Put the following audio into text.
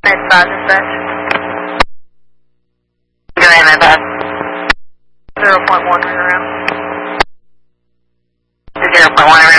Nice spot, dispatch. Go ahead, my bad. 0.1 ring around. 0.1